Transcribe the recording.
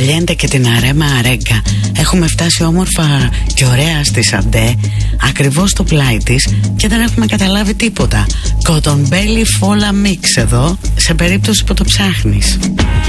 Καλιέντε και την Αρέμα Αρέγκα. Έχουμε φτάσει όμορφα και ωραία στη Σαντέ, ακριβώς στο πλάι της, και δεν έχουμε καταλάβει τίποτα. Cotton Belly Fola Mix εδώ, σε περίπτωση που το ψάχνεις.